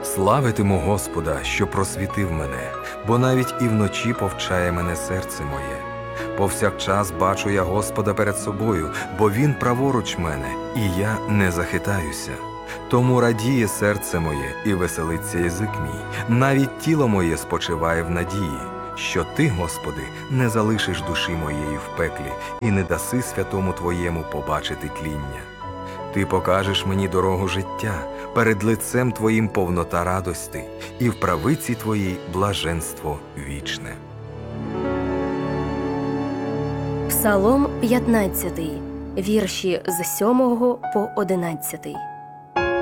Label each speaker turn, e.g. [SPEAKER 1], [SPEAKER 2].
[SPEAKER 1] Славитиму Господа, що просвітив мене, бо навіть і вночі повчає мене серце моє. Повсякчас бачу я Господа перед собою, бо Він праворуч мене, і я не захитаюся. Тому радіє серце моє і веселиться язик мій, навіть тіло моє спочиває в надії, що Ти, Господи, не залишиш душі моєї в пеклі і не даси святому Твоєму побачити тління. Ти покажеш мені дорогу життя, перед лицем Твоїм повнота радости, і в правиці Твоїй блаженство вічне.
[SPEAKER 2] Псалом 15, вірші з 7 по 11.